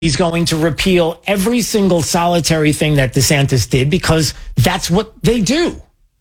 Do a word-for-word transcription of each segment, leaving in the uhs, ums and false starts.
He's going to repeal every single solitary thing that DeSantis did because that's what they do.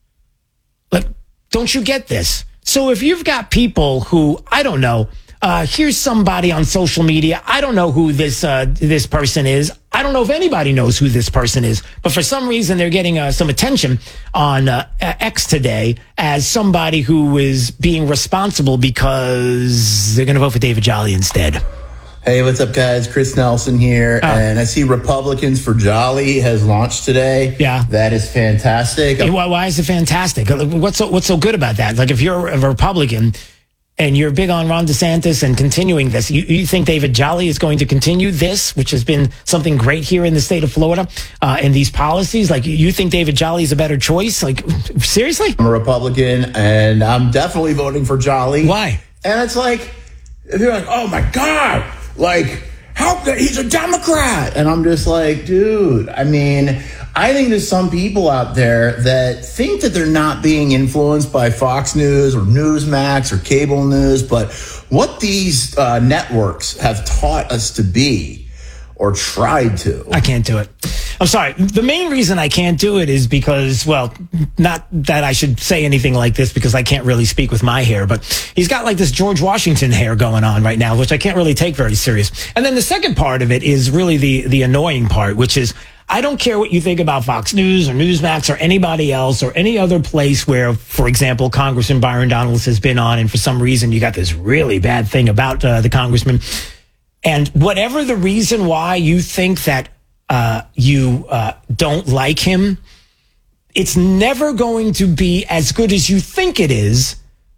Like, don't you get this? So if you've got people who, I don't know, uh, here's somebody on social media. I don't know who this uh, this person is. I don't know if anybody knows who this person is. But for some reason, they're getting uh, some attention on uh, X today as somebody who is being responsible because they're going to vote for David Jolly instead. Hey, what's up, guys? Chris Nelson here, oh. and I see Republicans for Jolly has launched today. Yeah, that is fantastic. Hey, why, why is it fantastic? What's so, what's so good about that? Like, if you're a Republican and you're big on Ron DeSantis and continuing this, you, you think David Jolly is going to continue this, which has been something great here in the state of Florida, uh, and these policies? Like, you think David Jolly is a better choice? Like, seriously? I'm a Republican, and I'm definitely voting for Jolly. Why? And it's like, if you're like, oh my God. Like, how could, he's a Democrat. And I'm just like, dude, I mean, I think there's some people out there that think that they're not being influenced by Fox News or Newsmax or cable news. But what these uh, networks have taught us to be or tried to. I can't do it. I'm sorry. The main reason I can't do it is because, well, not that I should say anything like this because I can't really speak with my hair, but he's got like this George Washington hair going on right now, which I can't really take very serious. And then the second part of it is really the, the annoying part, which is I don't care what you think about Fox News or Newsmax or anybody else or any other place where, for example, Congressman Byron Donalds has been on, and for some reason you got this really bad thing about uh, the congressman. And whatever the reason why you think that uh, you uh, don't like him, it's never going to be as good as you think it is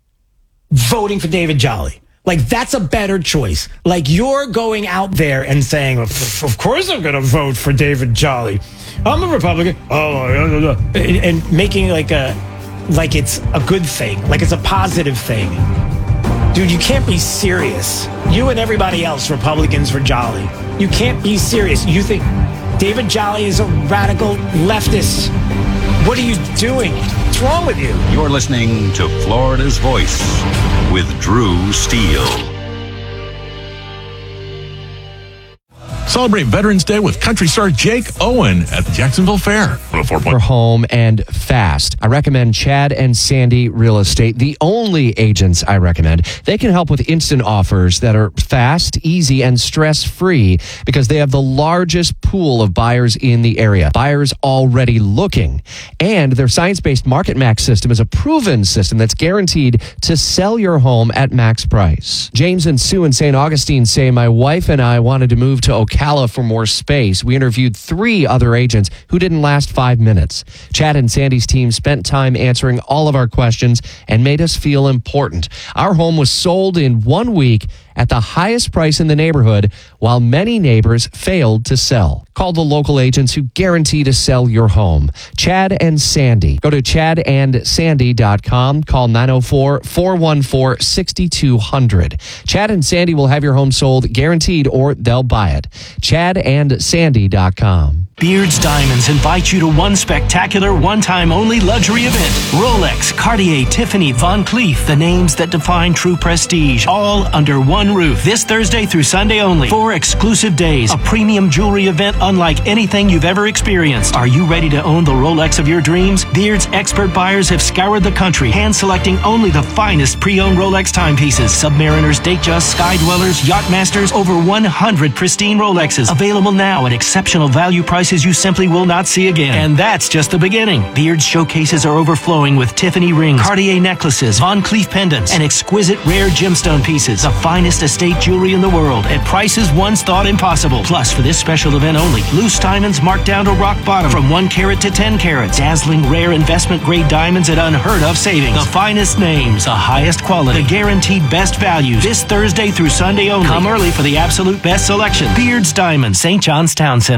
voting for David Jolly. Like, that's a better choice. Like, you're going out there and saying, of course I'm going to vote for David Jolly. I'm a Republican. Oh, and making like a, like it's a good thing. Like it's a positive thing. Dude, you can't be serious. You and everybody else, Republicans for Jolly. You can't be serious. You think David Jolly is a radical leftist. What are you doing? What's wrong with you? You're listening to Florida's Voice with Drew Steele. Celebrate Veterans Day with country star Jake Owen at the Jacksonville Fair. For home and fast. I recommend Chad and Sandy Real Estate, the only agents I recommend. They can help with instant offers that are fast, easy, and stress-free because they have the largest pool of buyers in the area. Buyers already looking. And their science-based Market Max system is a proven system that's guaranteed to sell your home at max price. James and Sue in Saint Augustine say, my wife and I wanted to move to Ocala for more space. We interviewed three other agents who didn't last five minutes. Chad and Sandy's team spent time answering all of our questions and made us feel important. Our home was sold in one week at the highest price in the neighborhood, while many neighbors failed to sell. Call the local agents who guarantee to sell your home. Chad and Sandy. Go to chad and sandy dot com. Call nine oh four, four one four, six two zero zero. Chad and Sandy will have your home sold guaranteed or they'll buy it. chad and sandy dot com. Beards Diamonds invite you to one spectacular, one-time only luxury event. Rolex, Cartier, Tiffany, Van Cleef, the names that define true prestige, all under one roof. This Thursday through Sunday only. Four exclusive days. A premium jewelry event unlike anything you've ever experienced. Are you ready to own the Rolex of your dreams? Beard's expert buyers have scoured the country, hand-selecting only the finest pre-owned Rolex timepieces. Submariners, Datejust, Sky Dwellers, Yachtmasters, over one hundred pristine Rolexes. Available now at exceptional value prices you simply will not see again. And that's just the beginning. Beard's showcases are overflowing with Tiffany rings, Cartier necklaces, Van Cleef pendants, and exquisite rare gemstone pieces. The finest estate jewelry in the world at prices once thought impossible. Plus, for this special event only, loose diamonds marked down to rock bottom from one carat to ten carats. Dazzling rare investment grade diamonds at unheard of savings. The finest names, the highest quality, the guaranteed best values. This Thursday through Sunday only. Come early for the absolute best selection. Beard's Diamonds, Saint John's Town Center.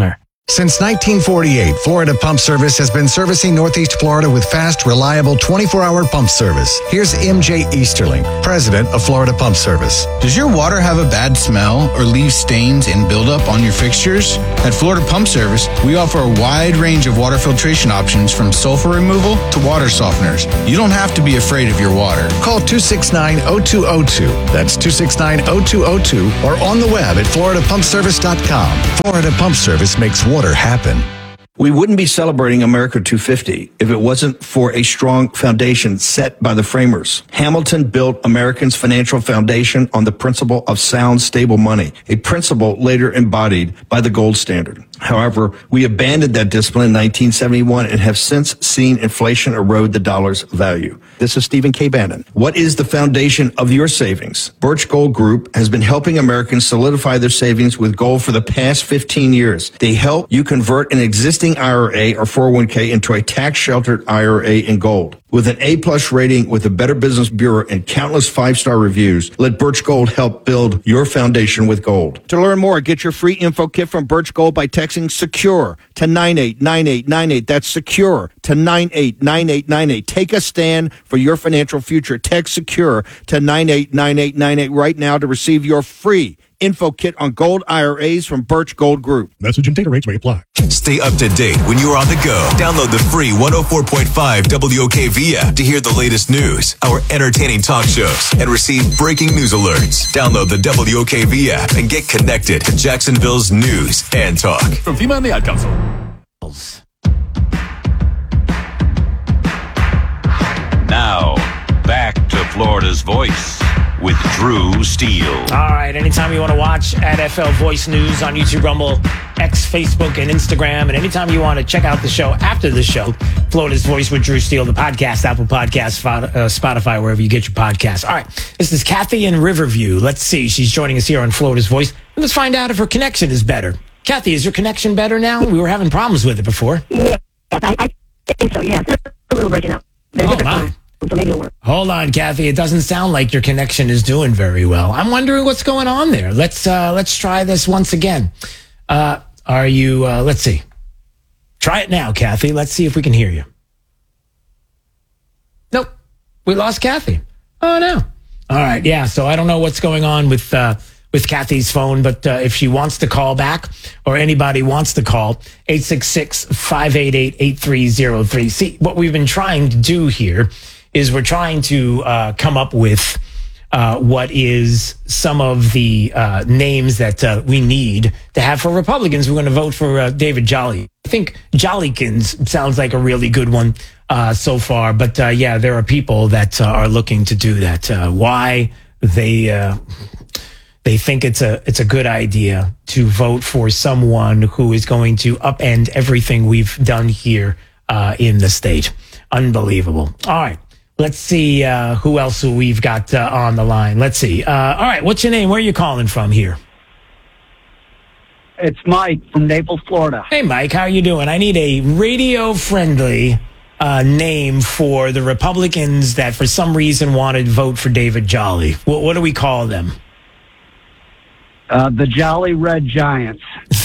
Since nineteen forty-eight, Florida Pump Service has been servicing Northeast Florida with fast, reliable twenty-four hour pump service. Here's M J Easterling, president of Florida Pump Service. Does your water have a bad smell or leave stains and buildup on your fixtures? At Florida Pump Service, we offer a wide range of water filtration options from sulfur removal to water softeners. You don't have to be afraid of your water. Call two six nine, zero two zero two. That's two six nine, zero two zero two or on the web at florida pump service dot com. Florida Pump Service makes water happen. We wouldn't be celebrating America two fifty if it wasn't for a strong foundation set by the framers. Hamilton built Americans' financial foundation on the principle of sound, stable money, a principle later embodied by the gold standard. However, we abandoned that discipline in nineteen seventy-one and have since seen inflation erode the dollar's value. This is Stephen K. Bannon. What is the foundation of your savings? Birch Gold Group has been helping Americans solidify their savings with gold for the past fifteen years. They help you convert an existing I R A or four oh one k into a tax-sheltered I R A in gold. With an A-plus rating with the Better Business Bureau and countless five-star reviews, let Birch Gold help build your foundation with gold. To learn more, get your free info kit from Birch Gold by texting SECURE to nine eight nine eight nine eight. That's SECURE to nine eight nine eight nine eight. Take a stand for your financial future. Text SECURE to nine eight nine eight nine eight right now to receive your free info kit on gold I R As from Birch Gold Group. Message and data rates may apply. Stay up to date when you're on the go. Download the free one oh four point five W O K V app to hear the latest news, our entertaining talk shows, and receive breaking news alerts. Download the W O K V app and get connected to Jacksonville's news and talk. From FEMA and the Ad Council. Now, back to Florida's Voice with Drew Steele. All right, anytime you want to watch N F L Voice News on YouTube, Rumble, X, Facebook, and Instagram, and anytime you want to check out the show after the show, Florida's Voice with Drew Steele, the podcast, Apple Podcasts, uh, Spotify, wherever you get your podcasts. All right, this is Kathy in Riverview. Let's see. She's joining us here on Florida's Voice. Let's find out if her connection is better. Kathy, is your connection better now? We were having problems with it before. Yeah, I, I think so, yeah. It's a little breaking up. Oh, my. So maybe it'll work. Hold on, Kathy. It doesn't sound like your connection is doing very well. I'm wondering what's going on there. Let's uh, let's try this once again. Uh, are you? Uh, let's see. Try it now, Kathy. Let's see if we can hear you. Nope, we lost Kathy. Oh no. All right, yeah. So I don't know what's going on with uh, with Kathy's phone, but uh, if she wants to call back or anybody wants to call, eight six six, five eight eight, eight three zero three. See, what we've been trying to do here is we're trying to uh, come up with uh, what is some of the uh, names that uh, we need to have for Republicans. We're going to vote for uh, David Jolly. I think Jollykins sounds like a really good one uh, so far. But uh, yeah, there are people that uh, are looking to do that. Uh, why they uh, they think it's a it's a good idea to vote for someone who is going to upend everything we've done here uh, in the state. Unbelievable. All right. Let's see uh, who else we've got uh, on the line. Let's see. Uh, all right, what's your name? Where are you calling from here? It's Mike from Naples, Florida. Hey, Mike, how are you doing? I need a radio-friendly uh, name for the Republicans that for some reason wanted to vote for David Jolly. What, what do we call them? Uh, the Jolly Red Giants.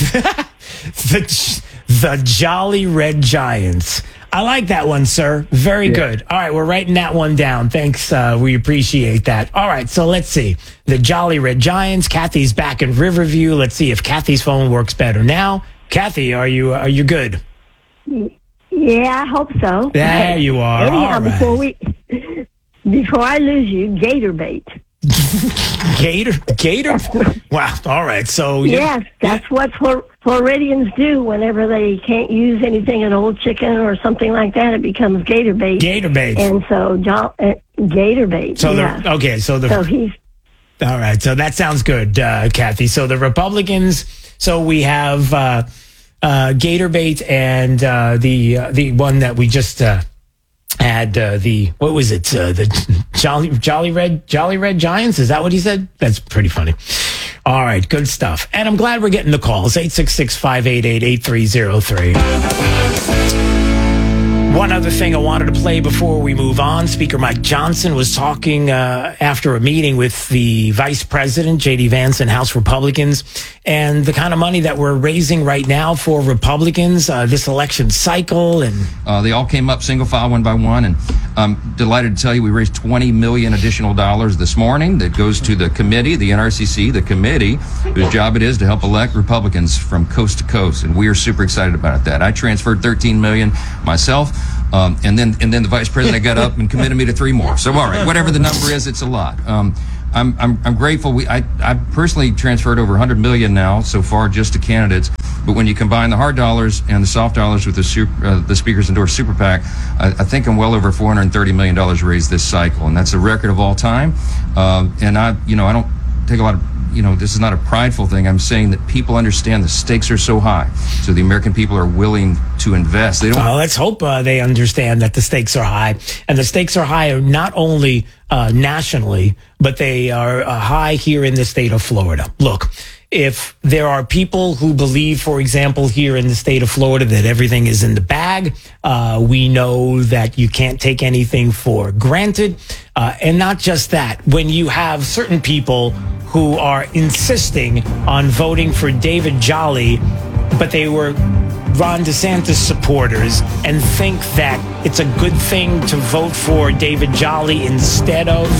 the, the Jolly Red Giants. I like that one, sir. Very yeah. good. All right, we're writing that one down. Thanks. Uh, we appreciate that. All right, so let's see. The Jolly Red Giants. Kathy's back in Riverview. Let's see if Kathy's phone works better now. Kathy, are you are you good? Yeah, I hope so. There you are. Anyhow, All right. before we, before I lose you, gator bait. Gator? Gator? Wow. All right. So yes, that's what Flor- Floridians do whenever they can't use anything, an old chicken or something like that. It becomes gator bait. Gator bait. And so jo- uh, gator bait. So yeah. the okay. So the so he's all right. So that sounds good, uh, Kathy. So the Republicans. So we have uh, uh, gator bait and uh, the uh, the one that we just. Uh, Had uh, the what was it? Uh, the Jolly Jolly Red Jolly Red Giants? Is that what he said? That's pretty funny. All right, good stuff. And I'm glad we're getting the calls. eight six six, five eight eight, eight three zero three. One other thing I wanted to play before we move on. Speaker Mike Johnson was talking uh, after a meeting with the Vice President, J D Vance, and House Republicans, and the kind of money that we're raising right now for Republicans uh, this election cycle. And uh, they all came up single file, one by one, and I'm delighted to tell you we raised twenty million dollars additional dollars this morning that goes to the committee, the N R C C, the committee, whose job it is to help elect Republicans from coast to coast, and we are super excited about that. I transferred thirteen million dollars myself. Um, and then, and then the vice president got up and committed me to three more. So, all right, whatever the number is, it's a lot. Um, I'm, I'm, I'm grateful. We, I, I personally transferred over one hundred million now so far just to candidates. But when you combine the hard dollars and the soft dollars with the super, uh, the speaker's endorsed super PAC, I, I think I'm well over four hundred thirty million dollars raised this cycle, and that's a record of all time. Uh, and I, you know, I don't take a lot of. You know, this is not a prideful thing. I'm saying that people understand the stakes are so high, so the American people are willing to invest. They don't. Uh, let's hope uh, they understand that the stakes are high, and the stakes are high not only uh, nationally, but they are uh, high here in the state of Florida. Look, if there are people who believe, for example, here in the state of Florida, that everything is in the bag, uh, we know that you can't take anything for granted. Uh, and not just that, when you have certain people who are insisting on voting for David Jolly, but they were Ron DeSantis supporters and think that it's a good thing to vote for David Jolly instead of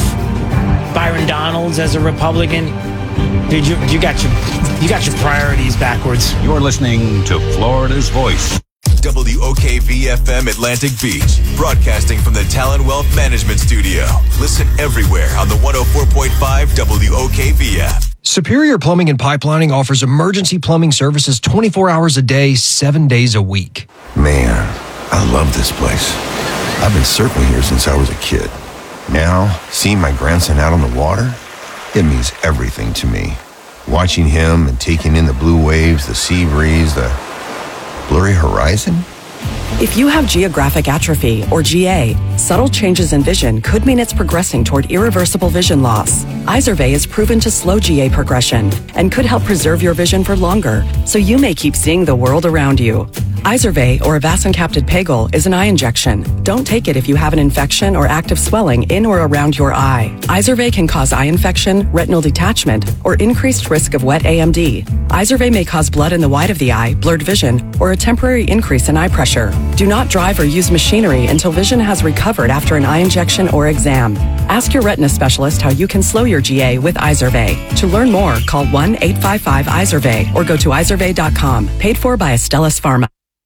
Byron Donalds as a Republican. Dude, you, you got your you got your priorities backwards. You're listening to Florida's Voice. W O K V F M Atlantic Beach, broadcasting from the Talon Wealth Management Studio. Listen everywhere on the one oh four point five W O K V app. Superior Plumbing and Pipelining offers emergency plumbing services twenty-four hours a day, seven days a week. Man, I love this place. I've been surfing here since I was a kid. Now, seeing my grandson out on the water, it means everything to me. Watching him and taking in the blue waves, the sea breeze, the blurry horizon. If you have geographic atrophy, or G A, subtle changes in vision could mean it's progressing toward irreversible vision loss. Izervay is proven to slow G A progression and could help preserve your vision for longer, so you may keep seeing the world around you. Izervay, or avacincaptad pegol, is an eye injection. Don't take it if you have an infection or active swelling in or around your eye. Izervay can cause eye infection, retinal detachment, or increased risk of wet A M D. Izervay may cause blood in the white of the eye, blurred vision, or a temporary increase in eye pressure. Do not drive or use machinery until vision has recovered after an eye injection or exam. Ask your retina specialist how you can slow your G A with Izervay. To learn more, call one eight five five Izervay or go to izervay dot com. Paid for by Astellas Pharma.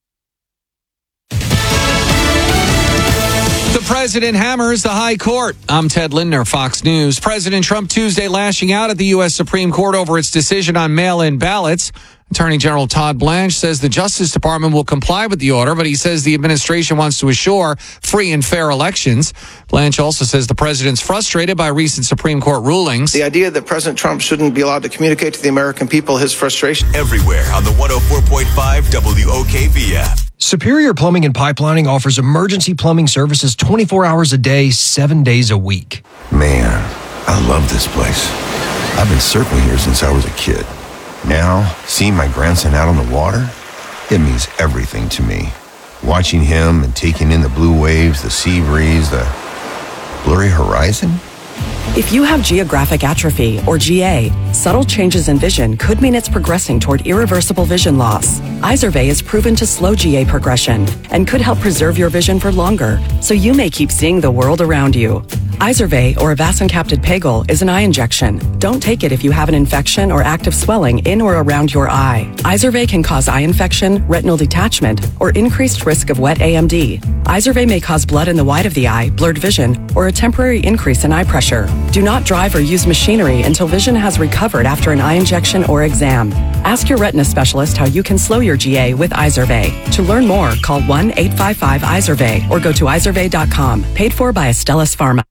The president hammers the high court. I'm Ted Lindner, Fox News. President Trump Tuesday lashing out at the U S Supreme Court over its decision on mail-in ballots. Attorney General Todd Blanche says the Justice Department will comply with the order, but he says the administration wants to assure free and fair elections. Blanche also says the president's frustrated by recent Supreme Court rulings. The idea that President Trump shouldn't be allowed to communicate to the American people his frustration. Everywhere on the one oh four point five W O K V app. Superior Plumbing and Pipelining offers emergency plumbing services twenty-four hours a day, seven days a week. Man, I love this place. I've been surfing here since I was a kid. Now, seeing my grandson out on the water, it means everything to me. Watching him and taking in the blue waves, the sea breeze, the blurry horizon. If you have geographic atrophy, or G A, subtle changes in vision could mean it's progressing toward irreversible vision loss. Izervay is proven to slow G A progression and could help preserve your vision for longer, so you may keep seeing the world around you. Izervay, or avacincaptad pegol, is an eye injection. Don't take it if you have an infection or active swelling in or around your eye. Izervay can cause eye infection, retinal detachment, or increased risk of wet A M D. Izervay may cause blood in the white of the eye, blurred vision, or a temporary increase in eye pressure. Do not drive or use machinery until vision has recovered after an eye injection or exam. Ask your retina specialist how you can slow your G A with Izervay. To learn more, call one eight five five Izervay or go to izervay dot com. Paid for by Astellas Pharma.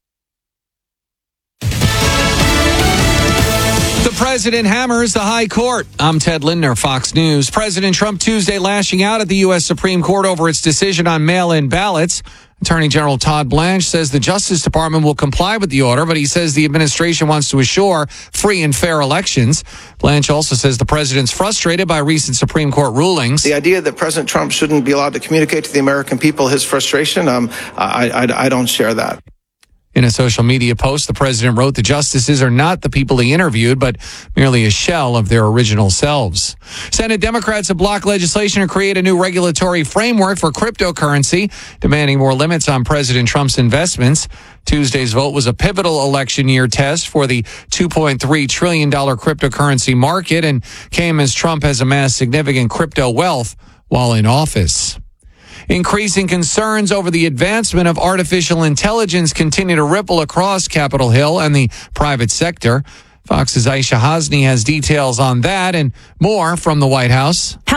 The president hammers the high court. I'm Ted Lindner, Fox News. President Trump Tuesday lashing out at the U S Supreme Court over its decision on mail-in ballots. Attorney General Todd Blanche says the Justice Department will comply with the order, but he says the administration wants to assure free and fair elections. Blanche also says the president's frustrated by recent Supreme Court rulings. The idea that President Trump shouldn't be allowed to communicate to the American people his frustration, um, I, I, I don't share that. In a social media post, the president wrote the justices are not the people he interviewed, but merely a shell of their original selves. Senate Democrats have blocked legislation to create a new regulatory framework for cryptocurrency, demanding more limits on President Trump's investments. Tuesday's vote was a pivotal election year test for the two point three trillion dollars cryptocurrency market and came as Trump has amassed significant crypto wealth while in office. Increasing concerns over the advancement of artificial intelligence continue to ripple across Capitol Hill and the private sector. Fox's Aisha Hasni has details on that and more from the White House.